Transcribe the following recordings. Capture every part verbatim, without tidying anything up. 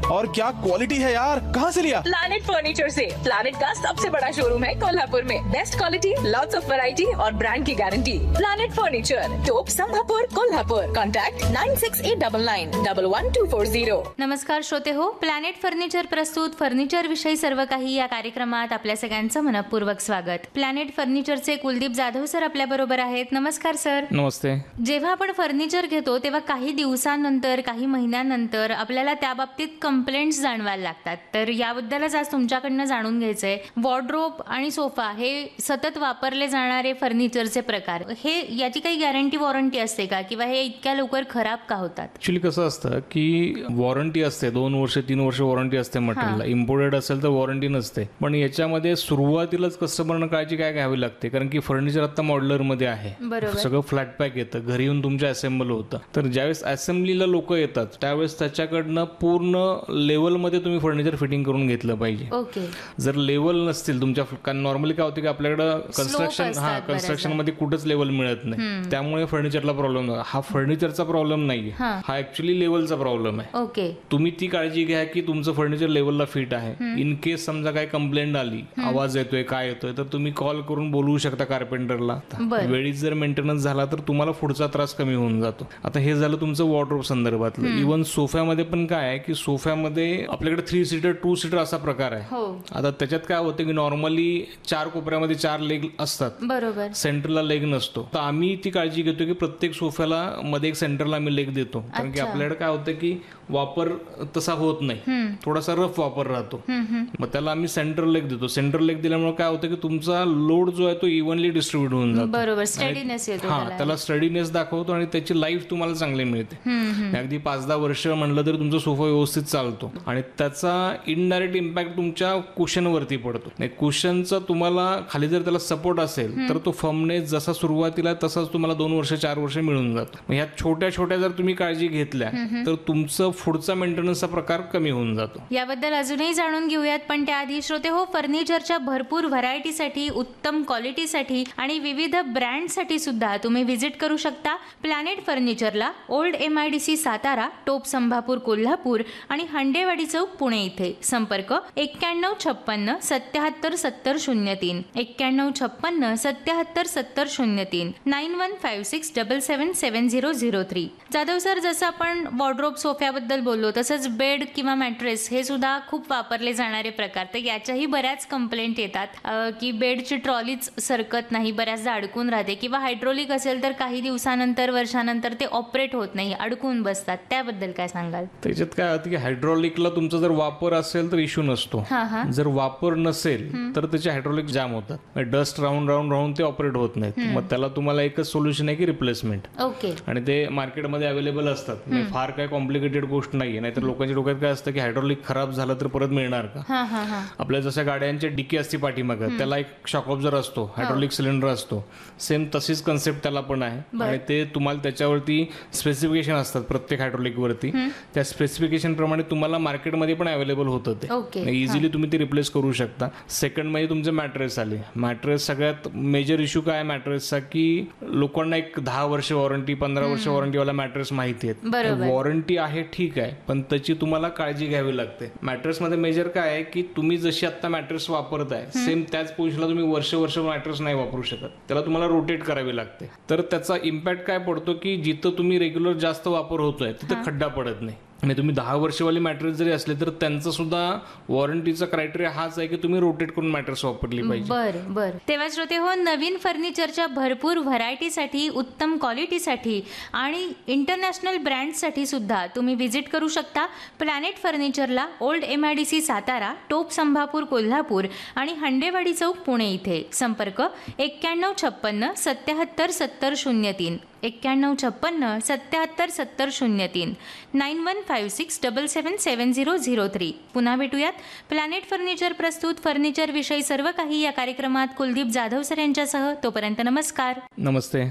और क्या क्वालिटी है यार, कहाँ से लिया? प्लैनेट फर्नीचर से। प्लैनेट का सबसे बड़ा शोरूम है कोल्हापुर में। Best quality, lots of variety और ब्रांड की गारंटी। प्लैनेट फर्नीचर, टोप संभापुर, Kolhapur. Contact nine six eight double nine double one two four zero. नमस्कार श्रोते हो, प्लॅनेट फर्निचर प्रस्तुत फर्निचर विषयी सर्व काही या कार्यक्रमात आपल्या सगळ्यांचं मनपूर्वक स्वागत। प्लॅनेट फर्निचरचे कुलदीप जाधव सर आपल्या बरोबर आहेत। नमस्कार सर। नमस्ते। जेव्हा आपण फर्निचर घेतो तेव्हा काही दिवसांनंतर काही महिन्यानंतर आपल्याला त्या बाबतीत कंप्लेंट्स जाणवायला लागतात, तर याबद्दलच आज तुमच्याकडनं जाणून घ्यायचंय। वॉर्डरोब आणि सोफा हे सतत वापरले जाणारे फर्निचरचे प्रकार, हे याची काही गॅरंटी वॉरंटी असते का, किंवा हे इतक्या लवकर खराब का होतात? ऍक्च्युली कसं असतं की वॉरंटी असते, दोन वर्ष तीन वर्ष वॉरंटी असते मटेरियलला। इम्पोर्टेड असेल तर वॉरंटी नसते, पण याच्यामध्ये सुरुवातीलाच कस्टमरनं काळजी काय घ्यावी लागते, कारण की फर्निचर आता मॉड्युलर मध्ये आहे, सगळं फ्लॅट पॅक येतं, घरी येऊन तुमच्या असेंबल होतं। तर ज्यावेळेस असेंब्लीला लोक येतात त्यावेळेस त्याच्याकडनं पूर्ण लेवलमध्ये तुम्ही फर्निचर फिटिंग करून घेतलं पाहिजे। ओके। जर लेवल नसतील तुमच्या, कारण नॉर्मली काय होते की आपल्याकडे कन्स्ट्रक्शन हा कन्स्ट्रक्शन मध्ये कुठंच लेवल मिळत नाही, त्यामुळे फर्निचरला प्रॉब्लेम होतो। हा फर्निचरचा प्रॉब्लेम नाहीये, हा ऍक्च्युली लेवलचा प्रॉब्लेम आहे। ओके। तुम्ही ती काळजी घ्या की तुमचं फर्निचर लेवलला फिट आहे। इन केस समजा काय कंप्लेंट आली, आवाज येतोय काय येतोय, तर तुम्ही कॉल करून बोलवू शकता कार्पेंटरला। वेळीच जर मेंटेनन्स झाला तर तुम्हाला पुढचा त्रास कमी होऊन जातो। आता हे झालं तुमचं वॉर्डरोब संदर्भातलं। इव्हन सोफ्यामध्ये पण काय आहे की सोफ्यामध्ये आपल्याकडे थ्री सीटर टू सीटर असा प्रकार आहे। आता त्याच्यात काय होतं की नॉर्मली चार कोपऱ्यामध्ये चार लेग असतात, बरोबर, सेंटरला लेग नसतो। तर आम्ही ती काळजी घेतो की प्रत्येक सोफ्याला मध्ये एक सेंटरला आम्ही लेग देतो, कारण की आपल्याकडे काय होतं की वापर तसा होत नाही, थोडासा रफ वापर राहतो, मग त्याला आम्ही सेंटर लेग देतो। सेंटर लेग दिल्यामुळे काय होतं की तुमचा लोड जो आहे तो इव्हनली डिस्ट्रीब्यूट होऊन जातो, बरोबर, स्टडीनेस येतो, हा त्याला स्टडीनेस दाखवतो आणि त्याची लाईफ तुम्हाला चांगली मिळते। अगदी पाच दहा वर्ष म्हणलं तरी तुमचा सोफा व्यवस्थित चालतो, आणि त्याचा इनडायरेक्ट इम्पॅक्ट तुमच्या कुशन वरती पडतो। कुशनचा तुम्हाला खाली जर त्याला सपोर्ट असेल तर तो फर्मनेस जसा सुरुवातीला तसाच तुम्हाला दोन वर्ष चार वर्ष मिळून जातो। ह्या छोट्या छोट्या जर तुम्ही काळजी घेतल्या तर तुमचं पुढचा मेंटेनन्सचा प्रकार कमी होऊन जातो। याबद्दल अजूनही जाणून घेऊयात, पण त्याआधी श्रोते हो, फर्निचरच्या भरपूर व्हरायटीसाठी, उत्तम क्वालिटीसाठी आणि विविध ब्रँडसाठी सुद्धा तुम्ही व्हिजिट करू शकता planet फर्निचरला। Old M I D C Satara, टोप संभापूर कोल्हापूर आणि हंडेवाडी चौक पुणे इथे। संपर्क एक्क्याण्णव छप्पन्न सत्याहत्तर सत्तर शून्य तीन, एक्क्याण्णव छप्पन्न सत्याहत्तर सत्तर शून्य तीन, nine one five six double सेवन सेवन zero zero three. Jadhav sir, जसं आपण वॉर्डरोब सोफ्याबद्दल बोललो तसंच बेड किंवा मॅट्रेस हे सुद्धा खूप वापरले जाणारे प्रकार, तर याच्याही बऱ्याच कंप्लेंट येतात की बेडची ट्रॉलीच सरकत नाही, बऱ्याचदा अडकून राहते, किंवा हायड्रोलिक असेल तर काही दिवसानंतर वर्षानंतर ते ऑपरेट होत नाही, अडकून बसतात, त्याबद्दल काय सांगाल? त्याच्यात काय होतं की हायड्रोलिकला तुमचा जर वापर असेल तर इश्यू नसतो, जर वापर नसेल तर त्याचे हायड्रोलिक जाम होतात, डस्ट राहून राहून राहून ते ऑपरेट होत नाहीत। मग त्याला तुम्हाला एकच सोल्युशन आहे की रिप्लेसमेंट। ओके। आणि ते मार्केटमध्ये अवेलेबल असतात, फार काय कॉम्प्लिकेटेड गोष्ट नाहीये। नाहीतर लोकांच्या डोक्यात काय असतं की हायड्रोलिक खराब झालं तर परत मिळणार का? आपल्या जशा गाड्यांची डिकी असते पाठीमागं, त्याला एक शॉक ऑब्झर्वर असतो, हायड्रोलिक सिलेंडर असतो, सेम तशीच कन्सेप्ट त्याला पण आहे। आणि ते तुम्हाला त्याच्यावरती स्पेसिफिकेशन असतात प्रत्येक हायड्रोलिक वरती, त्या स्पेसिफिकेशन प्रमाणे तुम्हाला मार्केटमध्ये पण अवेलेबल होतं ते, इझिली तुम्ही ते रिप्लेस करू शकता। सेकंड म्हणजे तुमचे मॅट्रेस आले। मॅट्रेस सगळ्यात मेजर इश्यू काय मॅट्रेसचा की लोकांना एक दहा वर्ष वॉरंटी, पंधरा वर्ष वॉरंटीवाला मॅट्रेस माहिती आहे, वॉरंटी आहे ठीक आहे, पण त्याची तुम्हाला काळजी घ्यावी लागते। मॅट्रेस मध्ये मेजर काय आहे की तुम्ही जशी आता मॅट्रेस वापरताय सेम त्याच पोझिशनला तुम्ही वर्ष वर्ष मॅट्रेस नाही वापरू शकत, त्याला तुम्हाला रोटेट करावी लागते। तर त्याचा इम्पॅक्ट काय पडतो की जिथं तुम्ही रेग्युलर जास्त वापर होतोय तिथं खड्डा पडत नाही। आणि तुम्ही दहा वर्षवाली मॅट्रेस जरी असले तर त्यांचा सुद्धा वॉरंटीचा क्रायटेरिया हाच आहे की तुम्ही रोटेट करून मॅट्रेस वापरली पाहिजे। बरं बरं। तेव्हा श्रोते हो, नवीन फर्निचरच्या भरपूर व्हरायटीसाठी, उत्तम क्वालिटीसाठी आणि इंटरनॅशनल ब्रँडसाठी सुद्धा तुम्ही व्हिजिट करू शकता planet फर्निचरला। Old M I D C Satara, टोप संभापूर कोल्हापूर आणि हंडेवाडी चौक पुणे इथे। संपर्क एक्क्याण्णव छप्पन्न सत्याहत्तर सत्तर शून्य तीन, एक्क्याण्णव छप्पन्न सत्याहत्तर सत्तर शून्य तीन, nine one five six double सेवन सेवन झिरो झिरो थ्री। पुन्हा भेटूयात प्लॅनेट फर्निचर प्रस्तुत फर्निचर विषयी सर्व काही या कार्यक्रमात कुलदीप जाधव सर यांच्यासह। तोपर्यंत नमस्कार। नमस्ते।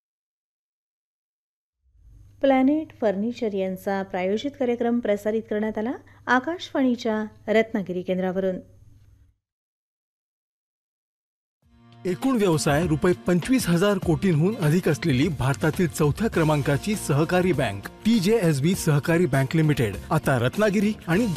प्लॅनेट फर्निचर यांचा प्रायोजित कार्यक्रम प्रसारित करण्यात आला आकाशवाणीच्या रत्नागिरी केंद्रावरून। एकूण व्यवसाय रुपये पंचवीस हजार कोटींहून अधिक असलेली भारतातील चौथ्या क्रमांकाची सहकारी बँक टी जे एस बी सहकारी बँक लिमिटेड आता रत्नागिरी आणि